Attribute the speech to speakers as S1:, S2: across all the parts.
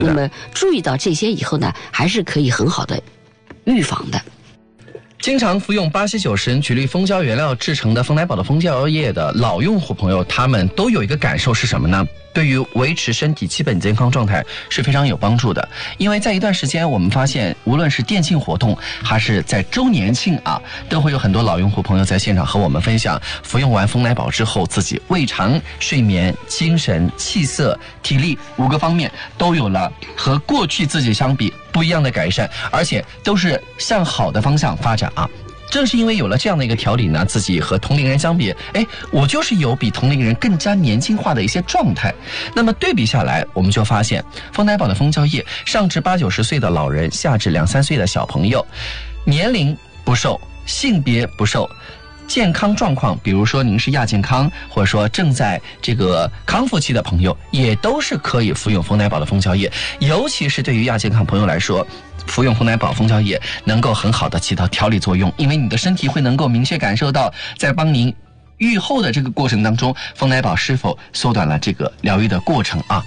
S1: 那么注意到这些以后呢，还是可以很好的预防的。
S2: 经常服用巴西90人菊绿蜂胶原料制成的蜂奶宝的蜂胶液的老用户朋友，他们都有一个感受是什么呢？对于维持身体基本健康状态是非常有帮助的。因为在一段时间我们发现，无论是店庆活动还是在周年庆啊，都会有很多老用户朋友在现场和我们分享，服用完蜂奶宝之后，自己胃肠、睡眠、精神、气色、体力5个方面都有了和过去自己相比不一样的改善，而且都是向好的方向发展啊。正是因为有了这样的一个调理呢，自己和同龄人相比，我就是有比同龄人更加年轻化的一些状态。那么对比下来，我们就发现蜂奶宝的蜂胶液上至80、90岁的老人，下至2、3岁的小朋友，年龄不受，性别不受，健康状况，比如说您是亚健康，或者说正在这个康复期的朋友，也都是可以服用蜂奶宝的蜂胶液。尤其是对于亚健康朋友来说，服用蜂奶宝蜂胶液能够很好的起到调理作用，因为你的身体会能够明确感受到，在帮您愈后的这个过程当中，蜂奶宝是否缩短了这个疗愈的过程啊。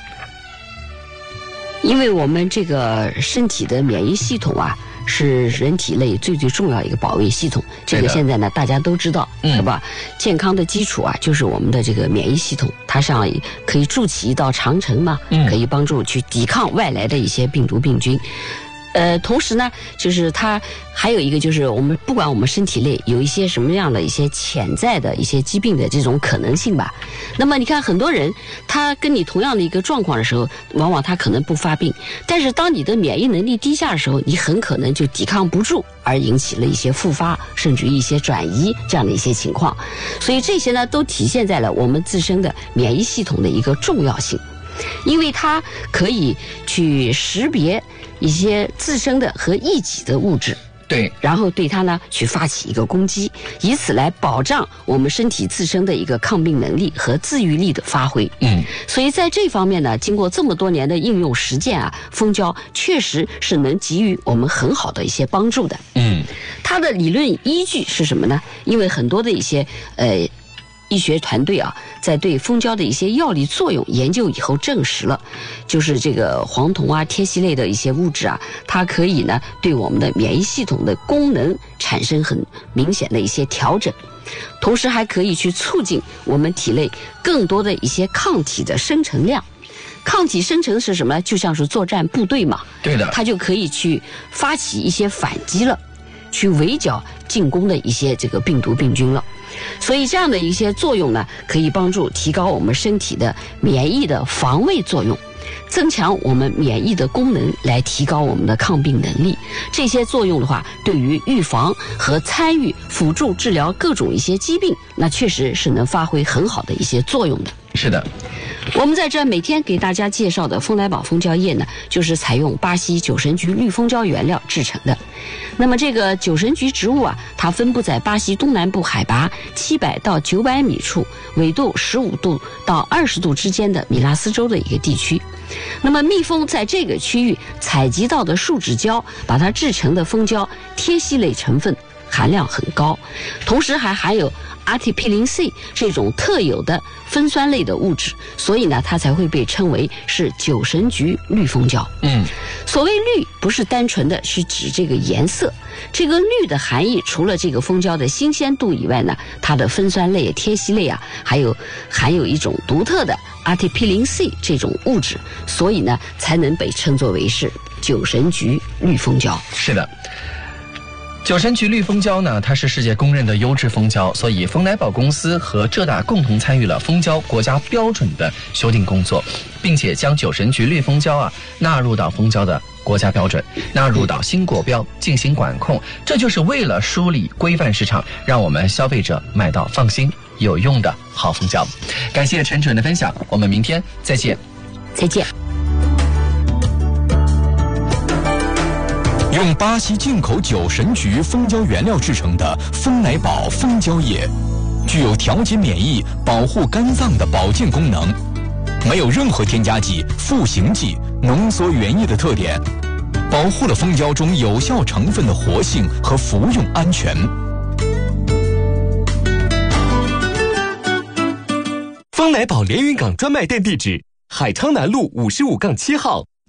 S1: 因为我们这个身体的免疫系统啊，是人体内最重要一个保卫系统，这个现在呢大家都知道，是吧？健康的基础啊，就是我们的这个免疫系统，它上可以筑起一道长城嘛，可以帮助去抵抗外来的一些病毒病菌。同时呢，就是它还有一个就是我们不管我们身体内有一些什么样的一些潜在的一些疾病的这种可能性吧。那么你看很多人他跟你同样的一个状况的时候，往往他可能不发病，但是当你的免疫能力低下的时候，你很可能就抵抗不住，而引起了一些复发，甚至于一些转移这样的一些情况。所以这些呢都体现在了我们自身的免疫系统的一个重要性，因为它可以去识别一些自身的和异己的物质，
S2: 对，
S1: 然后对它呢去发起一个攻击，以此来保障我们身体自身的一个抗病能力和自愈力的发挥。所以在这方面呢，经过这么多年的应用实践啊，蜂胶确实是能给予我们很好的一些帮助的。它的理论依据是什么呢？因为很多的一些医学团队啊，在对蜂胶的一些药理作用研究以后证实了，就是这个黄酮啊、萜烯类的一些物质啊，它可以呢对我们的免疫系统的功能产生很明显的一些调整，同时还可以去促进我们体内更多的一些抗体的生成量。抗体生成是什么？就像是作战部队嘛，
S2: 对的，
S1: 它就可以去发起一些反击了，去围剿进攻的一些这个病毒病菌了。所以这样的一些作用呢，可以帮助提高我们身体的免疫的防卫作用，增强我们免疫的功能，来提高我们的抗病能力。这些作用的话，对于预防和参与辅助治疗各种一些疾病，那确实是能发挥很好的一些作用的。
S2: 是的，
S1: 我们在这每天给大家介绍的蜂奶宝蜂胶液呢，就是采用巴西九神菊绿蜂胶原料制成的。那么这个九神菊植物啊，它分布在巴西东南部海拔700到900米处，纬度15度到20度之间的米纳斯州的一个地区。那么蜜蜂在这个区域采集到的树脂胶，把它制成的蜂胶萜烯类成分含量很高，同时还含有阿替匹林 C 这种特有的酚酸类的物质，所以呢它才会被称为是九神菊绿蜂胶。所谓绿不是单纯的是指这个颜色，这个绿的含义除了这个蜂胶的新鲜度以外呢，它的酚酸类、萜烯类啊，还有含有一种独特的阿替匹林 C 这种物质，所以呢才能被称作为是九神菊绿蜂胶。
S2: 是的，九神菊绿蜂胶呢，它是世界公认的优质蜂胶，所以蜂奶宝公司和浙大共同参与了蜂胶国家标准的修订工作，并且将九神菊绿蜂胶啊纳入到蜂胶的国家标准，纳入到新国标进行管控，这就是为了梳理规范市场，让我们消费者买到放心有用的好蜂胶。感谢陈主任的分享，我们明天再见。
S1: 再见。
S3: 用巴西进口九神菊蜂胶原料制成的蜂奶宝蜂胶液，具有调节免疫、保护肝脏的保健功能，没有任何添加剂、赋形剂、浓缩原液的特点，保护了蜂胶中有效成分的活性和服用安全。
S4: 蜂奶宝连云港专卖店地址：海昌南路55-7号。